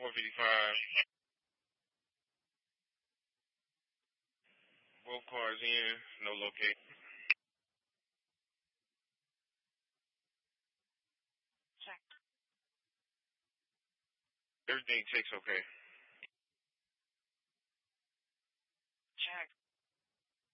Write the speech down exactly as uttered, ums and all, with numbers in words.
four fifty-five. Both cars in, no location. Check. Everything checks okay.